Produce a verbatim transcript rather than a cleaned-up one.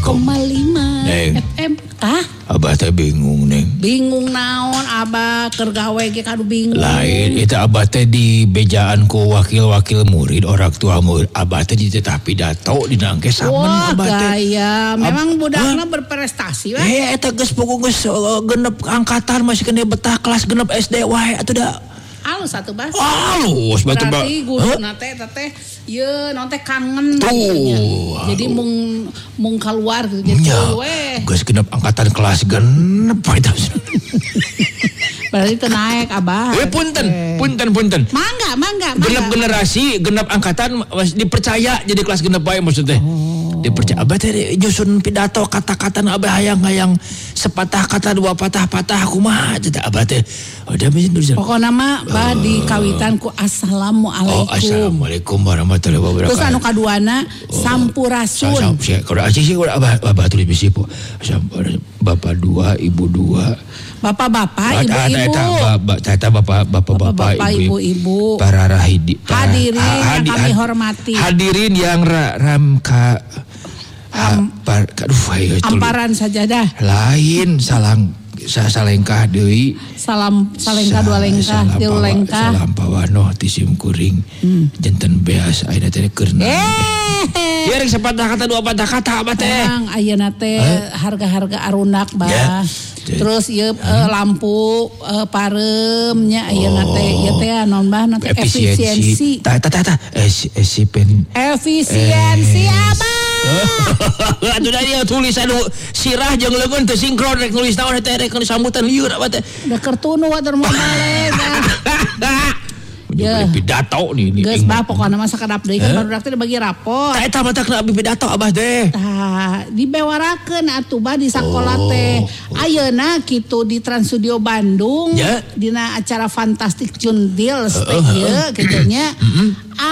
koma lima F M. Kah? Abah teh bingung neng. Bingung naon abah keur gawe ge kadu bingung. Lain itu abah teh di bejaan ku wakil-wakil murid orang tua murid. Abah teh ditetapi dato di nangke samen wah, abah teh. gaya. Memang budakna berprestasi weh. Eh eta geus pokok geus uh, genep angkatan masih kena betah kelas genep S D wae atuh da. Alus satu bas. Alus batu ba. Berarti guru nate teh ye non teh kangen tuh. Jadi mung mung keluar gitu jadi ya, weh. Geus genep angkatan kelas genep eta. Berarti teu naik abah. Eh punten, eh. punten punten. Mangga, mangga, mangga. Genep generasi, genep angkatan dipercaya jadi kelas genep bae maksudnya. Oh. Dipercaya abah teh nyusun pidato kata-kata abah hayang-hayang sepatah kata dua patah-patah kumaha teh abah teh. Udah bisa. Pokokna mah bah di kawitan ku assalamualaikum. Oh, assalamualaikum warahmatullahi wabarakatuh. Terus anu kaduana oh. sampurasun. Sam sam kalau aja sih abah abah tulis bisi po. Bapak dua, ibu dua. Bapak-bapak, ibu-ibu. Tata bapak bapak-bapak, ibu-ibu. Para rahidi. Hadirin yang kami hormati. Hadirin yang ram ka Um, ha, aduh, ayo, amparan sajadah. Lain salang salengkah deui. Salam salengkah dua lengkah, tilu lengkah. Salam pawanoh ti sim kuring. Hmm. Janten beas ayeuna teh keurna. Eh. Ya rek sepatah kata dua patah kata abah teh. Ang ayeuna teh harga-harga arunak bah. Ya. Terus ieu uh, lampu uh, parem nya ayeuna teh ieu teh naon bah nanti efisiensi. Tah tah tah efisien. Efisiensi apa? Aduh dia tulis anu sirah jeung leuweun teu sinkron rek nulis naon teh rek sambutan lieur apa teh. Da kertunu water momaleh. Ya pidato nih geus bah pokona mah sakedap deui kan barudak teh dibagi rapor. Tah eta mah teh abi pidato abah teh. Tah dibewarakeun atuh bah di sakola teh. Ayeuna kitu di Trans Studio Bandung dina acara Fantastic Jundil teh ieu kitu nya.